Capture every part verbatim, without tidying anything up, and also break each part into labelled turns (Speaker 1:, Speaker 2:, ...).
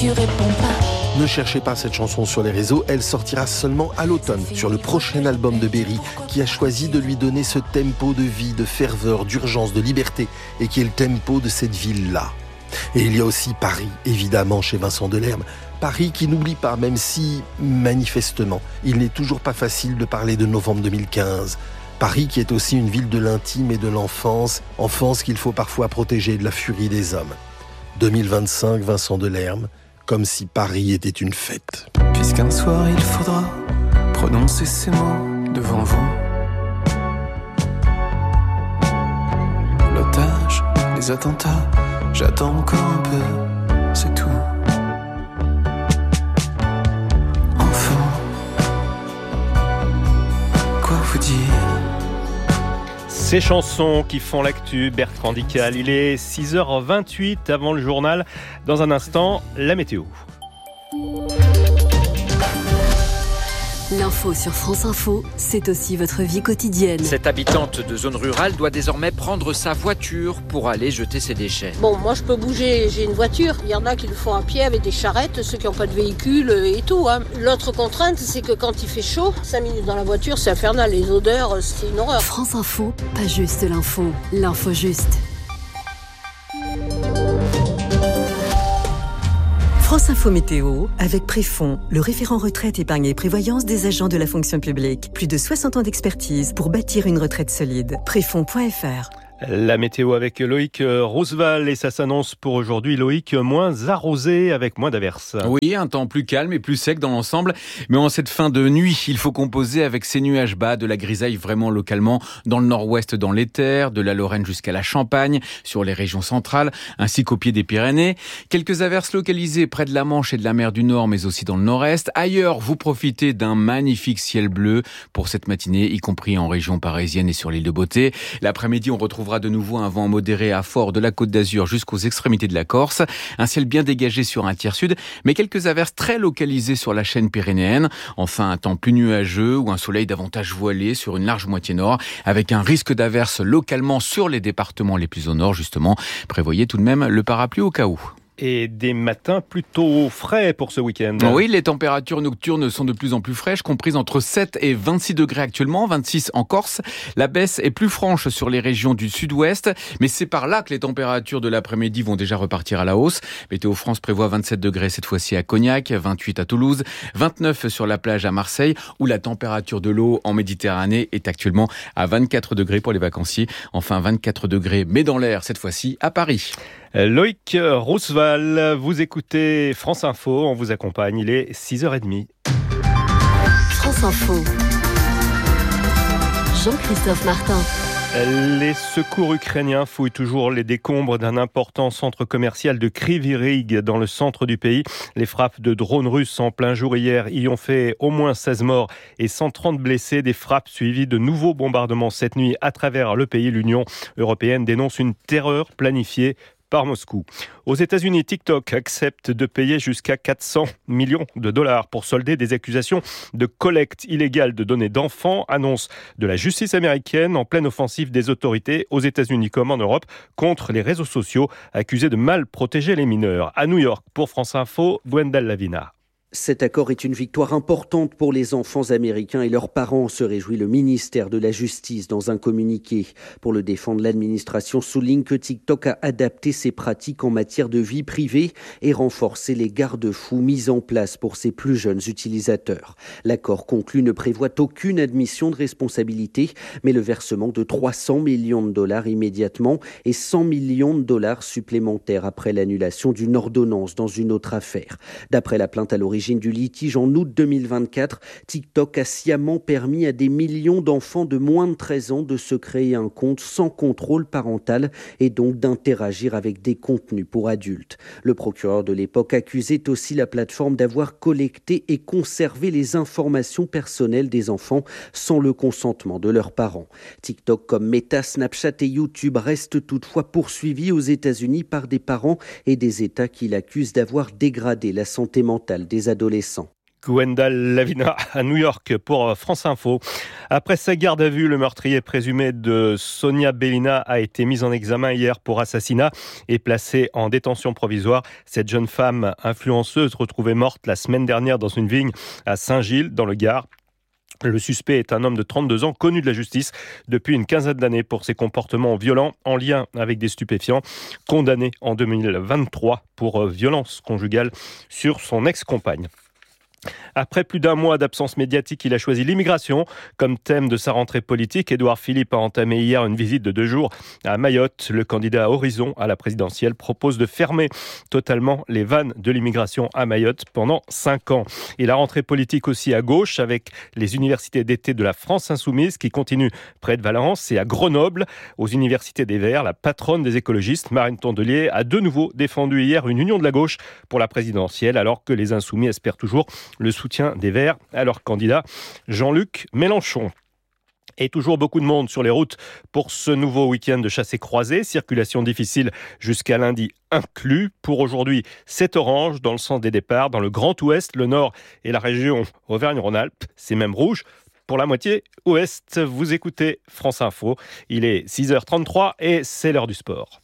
Speaker 1: tu réponds pas.
Speaker 2: Ne cherchez pas cette chanson sur les réseaux, elle sortira seulement à l'automne, sur le prochain album de Berry, qui a choisi de lui donner ce tempo de vie, de ferveur, d'urgence, de liberté, et qui est le tempo de cette ville-là. Et il y a aussi Paris, évidemment, chez Vincent Delerme. Paris qui n'oublie pas, même si, manifestement, il n'est toujours pas facile de parler de novembre deux mille quinze. Paris qui est aussi une ville de l'intime et de l'enfance, enfance qu'il faut parfois protéger de la furie des hommes. deux mille vingt-cinq, Vincent Delerme, comme si Paris était une fête.
Speaker 3: Puisqu'un soir il faudra prononcer ces mots devant vous. L'otage, les attentats, j'attends encore un peu, c'est tout. Enfant, quoi vous dire?
Speaker 4: Ces chansons qui font l'actu, Bertrand Dical. Il est six heures vingt-huit avant le journal. Dans un instant, la météo.
Speaker 5: L'info sur France Info, c'est aussi votre vie quotidienne.
Speaker 6: Cette habitante de zone rurale doit désormais prendre sa voiture pour aller jeter ses déchets.
Speaker 7: Bon, moi je peux bouger, j'ai une voiture. Il y en a qui le font à pied avec des charrettes, ceux qui n'ont pas de véhicule et tout. Hein. L'autre contrainte, c'est que quand il fait chaud, cinq minutes dans la voiture, c'est infernal. Les odeurs, c'est une horreur.
Speaker 5: France Info, pas juste l'info, l'info juste. France Info Météo, avec Préfond, le référent retraite, épargne et prévoyance des agents de la fonction publique. Plus de soixante ans d'expertise pour bâtir une retraite solide. Préfond point f r.
Speaker 4: La météo avec Loïc Roosevelt et ça s'annonce pour aujourd'hui, Loïc, moins arrosé avec moins d'averses.
Speaker 8: Oui, un temps plus calme et plus sec dans l'ensemble, mais en cette fin de nuit, il faut composer avec ces nuages bas, de la grisaille vraiment localement dans le nord-ouest, dans les terres, de la Lorraine jusqu'à la Champagne, sur les régions centrales, ainsi qu'au pied des Pyrénées. Quelques averses localisées près de la Manche et de la mer du Nord, mais aussi dans le nord-est. Ailleurs, vous profitez d'un magnifique ciel bleu pour cette matinée, y compris en région parisienne et sur l'île de Beauté. L'après-midi, on retrouve de nouveau un vent modéré à fort de la Côte d'Azur jusqu'aux extrémités de la Corse. Un ciel bien dégagé sur un tiers sud, mais quelques averses très localisées sur la chaîne pyrénéenne. Enfin, un temps plus nuageux ou un soleil davantage voilé sur une large moitié nord, avec un risque d'averses localement sur les départements les plus au nord, justement. Prévoyez tout de même le parapluie au cas où.
Speaker 4: Et des matins plutôt frais pour ce week-end.
Speaker 8: Oui, les températures nocturnes sont de plus en plus fraîches, comprises entre sept et vingt-six degrés actuellement, vingt-six en Corse. La baisse est plus franche sur les régions du sud-ouest, mais c'est par là que les températures de l'après-midi vont déjà repartir à la hausse. Météo France prévoit vingt-sept degrés cette fois-ci à Cognac, vingt-huit à Toulouse, vingt-neuf sur la plage à Marseille, où la température de l'eau en Méditerranée est actuellement à vingt-quatre degrés pour les vacanciers. Enfin, vingt-quatre degrés, mais dans l'air cette fois-ci à Paris.
Speaker 4: Loïc Roosevelt, vous écoutez France Info, on vous accompagne, il est six heures trente.
Speaker 5: France Info. Jean-Christophe Martin.
Speaker 4: Les secours ukrainiens fouillent toujours les décombres d'un important centre commercial de Kryvyi Rih dans le centre du pays. Les frappes de drones russes en plein jour hier y ont fait au moins seize morts et cent trente blessés. Des frappes suivies de nouveaux bombardements cette nuit à travers le pays. L'Union européenne dénonce une terreur planifiée par Moscou. Aux États-Unis, TikTok accepte de payer jusqu'à quatre cents millions de dollars pour solder des accusations de collecte illégale de données d'enfants, annonce de la justice américaine en pleine offensive des autorités aux États-Unis comme en Europe contre les réseaux sociaux accusés de mal protéger les mineurs. À New York, pour France Info, Gwendal Lavina.
Speaker 9: Cet accord est une victoire importante pour les enfants américains et leurs parents, se réjouit le ministère de la Justice dans un communiqué. Pour le défendre, l'administration souligne que TikTok a adapté ses pratiques en matière de vie privée et renforcé les garde-fous mis en place pour ses plus jeunes utilisateurs. L'accord conclu ne prévoit aucune admission de responsabilité, mais le versement de trois cents millions de dollars immédiatement et cent millions de dollars supplémentaires après l'annulation d'une ordonnance dans une autre affaire. D'après la plainte à l'origine du litige en août deux mille vingt-quatre, TikTok a sciemment permis à des millions d'enfants de moins de treize ans de se créer un compte sans contrôle parental et donc d'interagir avec des contenus pour adultes. Le procureur de l'époque accusait aussi la plateforme d'avoir collecté et conservé les informations personnelles des enfants sans le consentement de leurs parents. TikTok comme Meta, Snapchat et YouTube restent toutefois poursuivis aux États-Unis par des parents et des États qui l'accusent d'avoir dégradé la santé mentale des adolescents.
Speaker 4: Gwendal Lavina à New York pour France Info. Après sa garde à vue, le meurtrier présumé de Sonia Belina a été mis en examen hier pour assassinat et placé en détention provisoire. Cette jeune femme influenceuse retrouvée morte la semaine dernière dans une vigne à Saint-Gilles dans le Gard. Le suspect est un homme de trente-deux ans, connu de la justice depuis une quinzaine d'années pour ses comportements violents en lien avec des stupéfiants, condamné en deux mille vingt-trois pour violence conjugale sur son ex-compagne. Après plus d'un mois d'absence médiatique, il a choisi l'immigration comme thème de sa rentrée politique. Édouard Philippe a entamé hier une visite de deux jours à Mayotte. Le candidat Horizon à la présidentielle propose de fermer totalement les vannes de l'immigration à Mayotte pendant cinq ans. Et la rentrée politique aussi à gauche avec les universités d'été de la France Insoumise qui continuent près de Valence et à Grenoble, aux universités des Verts. La patronne des écologistes, Marine Tondelier, a de nouveau défendu hier une union de la gauche pour la présidentielle alors que les Insoumis espèrent toujours le soutien des Verts à leur candidat Jean-Luc Mélenchon. Et toujours beaucoup de monde sur les routes pour ce nouveau week-end de chassé-croisé. Circulation difficile jusqu'à lundi inclus. Pour aujourd'hui, c'est orange dans le sens des départs. Dans le Grand Ouest, le Nord et la région Auvergne-Rhône-Alpes, c'est même rouge. Pour la moitié ouest, vous écoutez France Info. Il est six heures trente-trois et c'est l'heure du sport.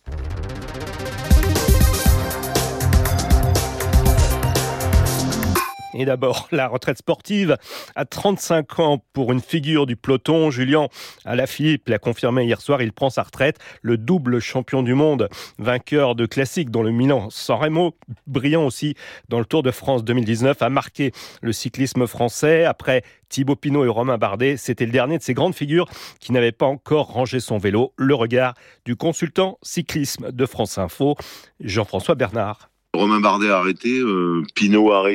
Speaker 4: Et d'abord, la retraite sportive à trente-cinq ans pour une figure du peloton. Julien Alaphilippe l'a confirmé hier soir, il prend sa retraite. Le double champion du monde, vainqueur de classiques dont le Milan-San Remo, brillant aussi dans le Tour de France deux mille dix-neuf, a marqué le cyclisme français. Après Thibaut Pinot et Romain Bardet, c'était le dernier de ces grandes figures qui n'avait pas encore rangé son vélo. Le regard du consultant cyclisme de France Info, Jean-François Bernard.
Speaker 1: Romain Bardet a arrêté, euh, Pinot a arrêté.